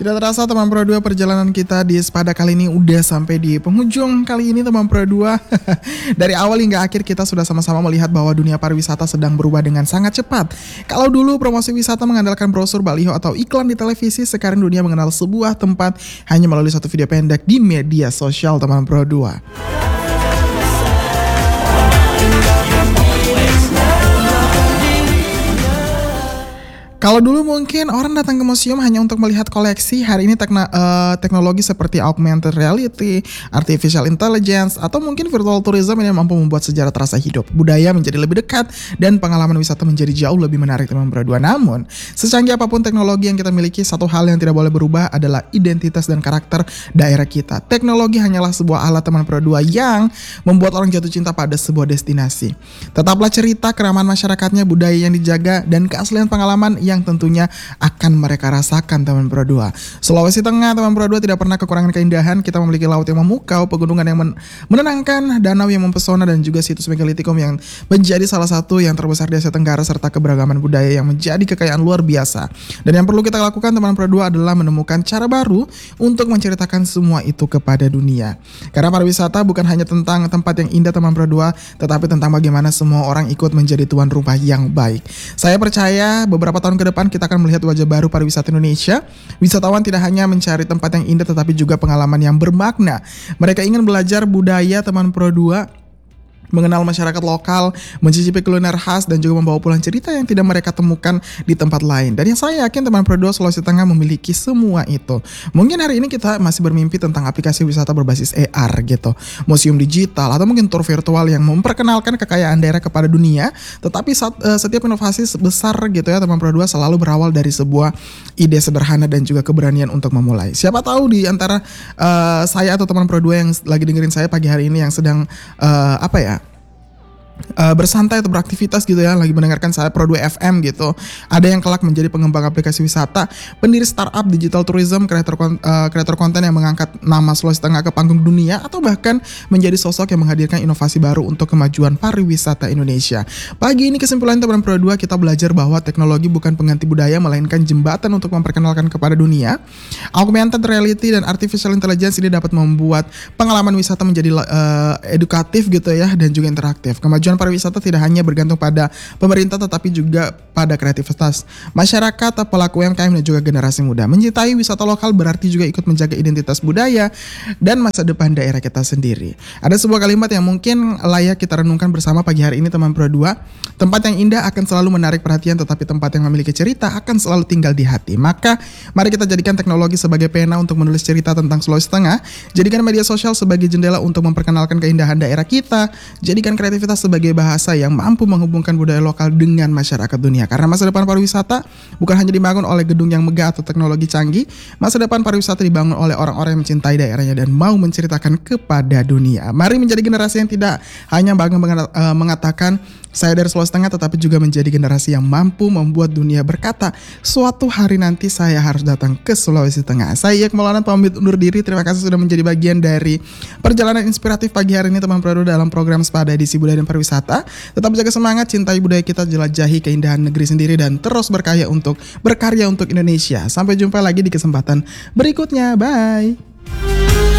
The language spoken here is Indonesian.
Tidak terasa teman Pro 2, perjalanan kita di Sepada kali ini udah sampai di penghujung kali ini teman Pro 2. Dari awal hingga akhir kita sudah sama-sama melihat bahwa dunia pariwisata sedang berubah dengan sangat cepat. Kalau dulu promosi wisata mengandalkan brosur, baliho atau iklan di televisi, sekarang dunia mengenal sebuah tempat hanya melalui satu video pendek di media sosial teman Pro 2. Kalau dulu mungkin orang datang ke museum hanya untuk melihat koleksi, hari ini teknologi seperti augmented reality, artificial intelligence, atau mungkin virtual tourism yang mampu membuat sejarah terasa hidup, budaya menjadi lebih dekat, dan pengalaman wisata menjadi jauh lebih menarik teman berdua. Namun, secanggih apapun teknologi yang kita miliki, satu hal yang tidak boleh berubah adalah identitas dan karakter daerah kita. Teknologi hanyalah sebuah alat teman berdua yang membuat orang jatuh cinta pada sebuah destinasi. Tetaplah cerita, keramahan masyarakatnya, budaya yang dijaga, dan keaslian pengalaman yang tentunya akan mereka rasakan teman Pro 2. Sulawesi Tengah teman Pro 2 tidak pernah kekurangan keindahan. Kita memiliki laut yang memukau, pegunungan yang menenangkan, danau yang mempesona, dan juga situs megalitikum yang menjadi salah satu yang terbesar di Asia Tenggara, serta keberagaman budaya yang menjadi kekayaan luar biasa. Dan yang perlu kita lakukan teman Pro 2 adalah menemukan cara baru untuk menceritakan semua itu kepada dunia. Karena pariwisata bukan hanya tentang tempat yang indah teman Pro 2, tetapi tentang bagaimana semua orang ikut menjadi tuan rumah yang baik. Saya percaya beberapa tahun ke depan kita akan melihat wajah baru pariwisata Indonesia. Wisatawan tidak hanya mencari tempat yang indah tetapi juga pengalaman yang bermakna. Mereka ingin belajar budaya teman Pro 2, mengenal masyarakat lokal, mencicipi kuliner khas, dan juga membawa pulang cerita yang tidak mereka temukan di tempat lain. Dan yang saya yakin teman Pro 2 Sulawesi Tengah memiliki semua itu. Mungkin hari ini kita masih bermimpi tentang aplikasi wisata berbasis AR gitu, museum digital, atau mungkin tour virtual yang memperkenalkan kekayaan daerah kepada dunia. Tetapi setiap inovasi besar gitu ya teman Pro 2 selalu berawal dari sebuah ide sederhana dan juga keberanian untuk memulai. Siapa tahu di antara saya atau teman Pro 2 yang lagi dengerin saya pagi hari ini yang sedang bersantai atau beraktivitas gitu ya, lagi mendengarkan saya Pro 2 FM gitu, ada yang kelak menjadi pengembang aplikasi wisata, pendiri startup digital tourism, kreator konten yang mengangkat nama Sulawesi Tengah ke panggung dunia, atau bahkan menjadi sosok yang menghadirkan inovasi baru untuk kemajuan pariwisata Indonesia. Pagi ini kesimpulan teman Pro 2, kita belajar bahwa teknologi bukan pengganti budaya, melainkan jembatan untuk memperkenalkan kepada dunia. Augmented reality dan artificial intelligence ini dapat membuat pengalaman wisata menjadi edukatif gitu ya, dan juga interaktif. Kemajuan pariwisata tidak hanya bergantung pada pemerintah tetapi juga pada kreativitas masyarakat, pelaku UMKM, dan juga generasi muda. Mencintai wisata lokal berarti juga ikut menjaga identitas budaya dan masa depan daerah kita sendiri. Ada sebuah kalimat yang mungkin layak kita renungkan bersama pagi hari ini teman Pro 2. Tempat yang indah akan selalu menarik perhatian, tetapi tempat yang memiliki cerita akan selalu tinggal di hati. Maka mari kita jadikan teknologi sebagai pena untuk menulis cerita tentang Sulawesi Tengah. Jadikan media sosial sebagai jendela untuk memperkenalkan keindahan daerah kita. Jadikan kreativitas sebagai bahasa yang mampu menghubungkan budaya lokal dengan masyarakat dunia. Karena masa depan pariwisata bukan hanya dibangun oleh gedung yang megah atau teknologi canggih. Masa depan pariwisata dibangun oleh orang-orang yang mencintai daerahnya dan mau menceritakan kepada dunia. Mari menjadi generasi yang tidak hanya bangga mengatakan saya dari Sulawesi Tengah, tetapi juga menjadi generasi yang mampu membuat dunia berkata, suatu hari nanti saya harus datang ke Sulawesi Tengah. Saya Yak Maulana pamit undur diri. Terima kasih sudah menjadi bagian dari perjalanan inspiratif pagi hari ini teman Pro 2 dalam program Sepada edisi Budaya dan Pariwisata. Tetap jaga semangat, cintai budaya kita, jelajahi keindahan negeri sendiri, dan terus berkarya untuk Indonesia. Sampai jumpa lagi di kesempatan berikutnya. Bye.